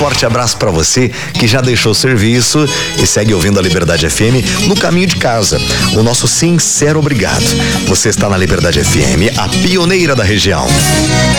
forte abraço para você que já deixou o serviço e segue ouvindo a Liberdade FM no caminho de casa. O nosso sincero obrigado. Você está na Liberdade FM, a pioneira da região.